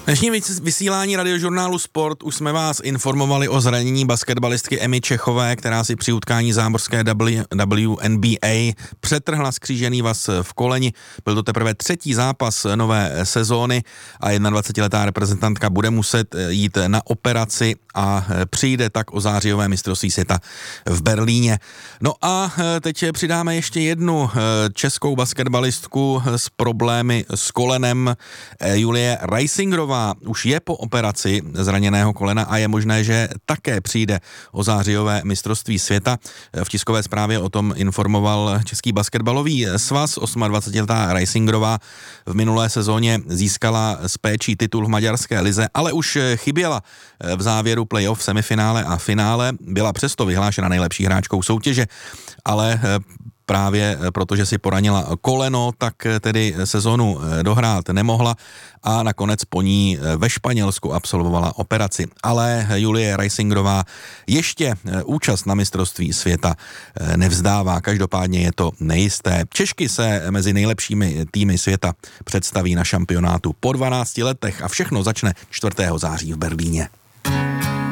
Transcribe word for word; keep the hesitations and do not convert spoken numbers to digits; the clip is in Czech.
Dnešní vysílání radiožurnálu Sport už jsme vás informovali o zranění basketbalistky Emy Čechové, která si při utkání zámořské W N B A přetrhla skřížený vaz v koleni. Byl to teprve třetí zápas nové sezóny a dvacetiletá reprezentantka bude muset jít na operaci a přijde tak o zářijové mistrovství světa v Berlíně. No a teď přidáme ještě jednu českou basketbalistku s problémy s kolenem. Julie Reisingerová už je po operaci zraněného kolena a je možné, že také přijde o zářijové mistrovství světa. V tiskové zprávě o tom informoval Český basketbalový svaz. dvacetiosmiletá Reisingerová v minulé sezóně získala s péčí titul v maďarské lize, ale už chyběla v závěru playoff, semifinále a finále. Byla přesto vyhlášena nejlepší hráčkou soutěže, ale právě protože si poranila koleno, tak tedy sezonu dohrát nemohla a nakonec po ní ve Španělsku absolvovala operaci. Ale Julie Reisingerová ještě účast na mistrovství světa nevzdává, každopádně je to nejisté. Češky se mezi nejlepšími týmy světa představí na šampionátu po dvanácti letech a všechno začne čtvrtého září v Berlíně.